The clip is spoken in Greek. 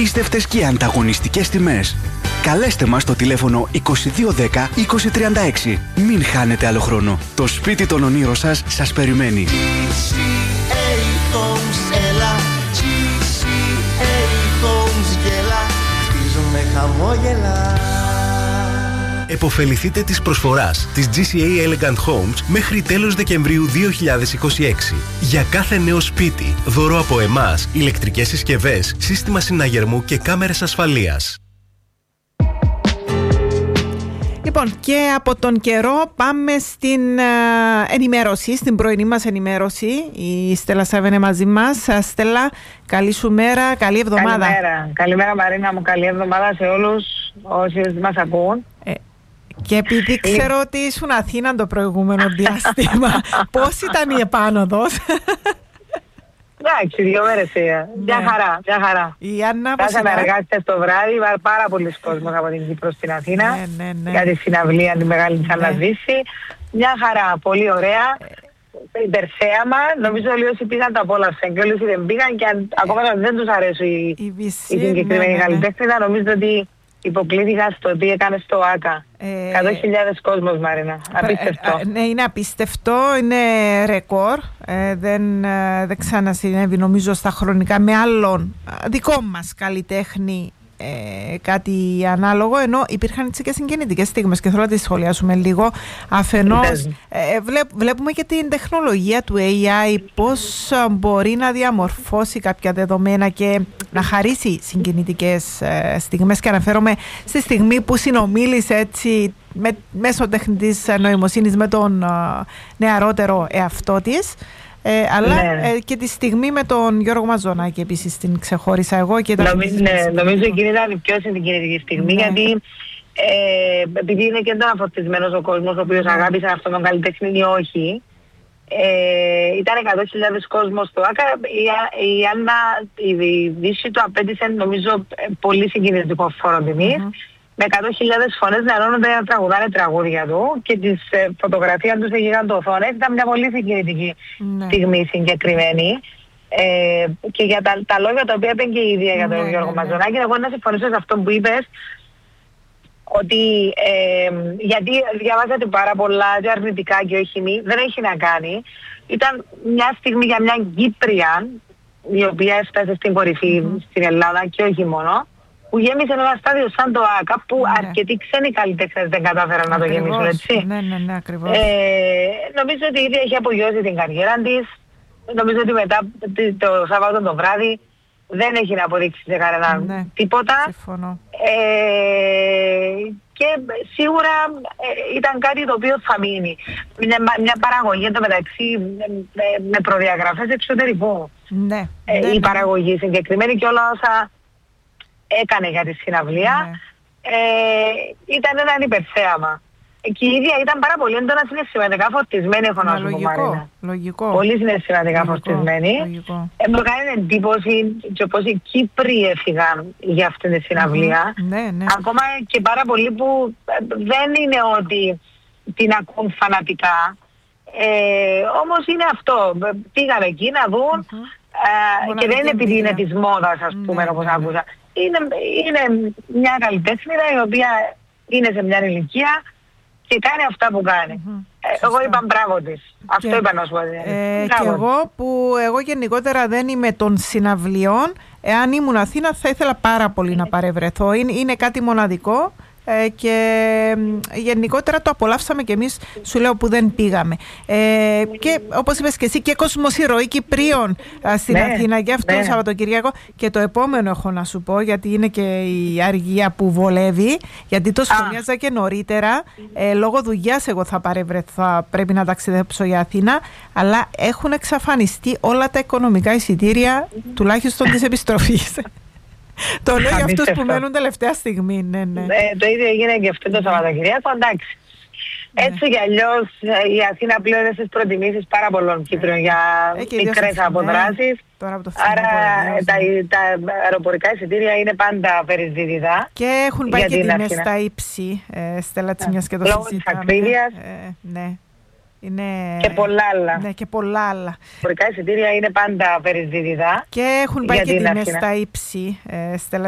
απίστευτες και ανταγωνιστικές τιμές. Καλέστε μας στο τηλέφωνο 2210 2036. Μην χάνετε άλλο χρόνο. Το σπίτι των ονείρων σας περιμένει. Εποφεληθείτε της προσφοράς της GCA Elegant Homes μέχρι τέλος Δεκεμβρίου 2026. Για κάθε νέο σπίτι, δώρο από εμάς, ηλεκτρικές συσκευές, σύστημα συναγερμού και κάμερες ασφαλείας. Λοιπόν, και από τον καιρό πάμε στην ενημέρωση, στην πρωινή μας ενημέρωση. Η Στέλλα Σάββεν είναι μαζί μας. Στέλλα, καλή σου μέρα, καλή εβδομάδα. Καλημέρα Μαρίνα μου, καλή εβδομάδα σε όλους όσοι μας ακούν. Και επειδή ξέρω ότι ήσουν Αθήνα το προηγούμενο διάστημα, πώς ήταν η επάνωδος? Εντάξει, 2 μέρες. Μια χαρά. Η Άννα, φτάσαμε εργάστες το βράδυ, πάρα πολλοί κόσμος από την Κύπρο στην Αθήνα, για τη συναυλία τη Μεγάλη της Αναζήση. Μια χαρά, πολύ ωραία. Υπερθέαμα, νομίζω όλοι όσοι πήγαν το απόλαυσαν και όλοι όσοι δεν πήγαν και ακόμα δεν τους αρέσει η συγκεκριμένη καλλιτέχνηδα, νομίζω ότι υποκλήθηκα στο τι έκανε στο ΆΚΑ. 100.000 κόσμος, Μαρίνα. Απίστευτο. Ναι, είναι απίστευτο. Είναι ρεκόρ. Δεν ξανασυνέβη νομίζω στα χρονικά με άλλον δικό μας καλλιτέχνη κάτι ανάλογο, ενώ υπήρχαν έτσι και συγκινητικές στιγμές και θέλω να τις σχολιάσουμε λίγο. Αφενός βλέπουμε και την τεχνολογία του AI, πώς μπορεί να διαμορφώσει κάποια δεδομένα και να χαρίσει συγκινητικές στιγμές, και αναφέρομαι στη στιγμή που συνομίλησε έτσι μέσω τεχνητής νοημοσύνης με τον νεαρότερο εαυτό της. Αλλά και τη στιγμή με τον Γιώργο Μαζονάκη επίσης την ξεχώρισα εγώ. Και νομίζω εκείνη ήταν η πιο συγκινητική στιγμή, γιατί επειδή είναι και έντονα φορτισμένος ο κόσμος ο οποίος αγάπησε αυτόν τον καλλιτέχνη ή όχι, ήταν 100.000 κόσμος στο ΆΚΑ. Η Άννα, η Δύση του απέτησε νομίζω πολύ συγκινητικό φόρο τιμής, με 100.000 φωνές να ενώνονται να τραγουδάνε τραγούδια του, και τη φωτογραφία του σε γιγαντοθόνες. Ήταν μια πολύ συγκινητική στιγμή συγκεκριμένη. Και για τα λόγια τα οποία είπε και η ίδια για τον Γιώργο Μαζονάκη, εγώ να συμφωνήσω σε αυτό που είπες, ότι γιατί διαβάζατε πάρα πολλά και αρνητικά και όχι μη, δεν έχει να κάνει. Ήταν μια στιγμή για μια Κύπρια, η οποία έφτασε στην κορυφή στην Ελλάδα και όχι μόνο, που γέμισε ένα στάδιο σαν το ΆΚΑ, που αρκετοί ξένοι καλλιτέχνες δεν κατάφεραν να το γεμίσουν, έτσι. Ναι, ακριβώς. Νομίζω ότι ήδη έχει απογειώσει την καριέρα της. Νομίζω ότι μετά το Σάββατο το βράδυ δεν έχει να αποδείξει σε κανέναν τίποτα. Συμφωνώ. Και σίγουρα ήταν κάτι το οποίο θα μείνει. Μια παραγωγή εντωμεταξύ με προδιαγραφές εξωτερικού. Η παραγωγή συγκεκριμένη και όλα όσα έκανε για τη συναυλία ήταν ένα υπερθέαμα. Και η ίδια ήταν πάρα πολύ έντονα συναισθηματικά φορτισμένη, έχω να σου πω, Μαρίνα. Λογικό. Πολύ συναισθηματικά φορτισμένη. Μου κάνει εντύπωση και πώς οι Κύπροι έφυγαν για αυτή τη συναυλία. Ακόμα και πάρα πολλοί που δεν είναι ότι την ακούν φανατικά. Όμως είναι αυτό. Πήγαν εκεί να δουν και δεν είναι επειδή είναι της μόδας, ας πούμε, όπως άκουσα. Είναι μια καλλιτέχνηδα η οποία είναι σε μια ηλικία και κάνει αυτά που κάνει. Εγώ είπα μπράβο της. Αυτό είπα να σου πω. Και εγώ γενικότερα δεν είμαι των συναυλιών. Εάν ήμουν Αθήνα θα ήθελα πάρα πολύ να παρευρεθώ. Είναι κάτι μοναδικό. Και γενικότερα το απολαύσαμε και εμείς, σου λέω, που δεν πήγαμε. Και όπως είπες και εσύ, και κοσμοσυρωή Κυπρίων στην Αθήνα και αυτό το Σαββατοκυριακό. Και το επόμενο έχω να σου πω, γιατί είναι και η αργία που βολεύει, γιατί το σχολιάζα και νωρίτερα. Λόγω δουλειάς εγώ θα πρέπει να ταξιδέψω για Αθήνα, αλλά έχουν εξαφανιστεί όλα τα οικονομικά εισιτήρια, τουλάχιστον της επιστροφής. Το λέω για αυτούς που μένουν τελευταία στιγμή. Το ίδιο έγινε και αυτό το Σαββατοκυριακό, εντάξει. Έτσι κι αλλιώς η Αθήνα πλέον είναι στις προτιμήσεις πάρα πολλών Κύπριων για μικρές αποδράσεις. Άρα τα αεροπορικά εισιτήρια είναι πάντα περισδίδιδα. Και έχουν πάει και τιμές στα ύψη, Στέλλα, μιας και το συζητάμε. Λόγω της ακρίβειας. Και πολλά άλλα. Και πολλά άλλα. Τα αεροπορικά εισιτήρια είναι πάντα περισδίδιδα. Και έχουν πάει και τιμές στα ύψη, Στέλλα,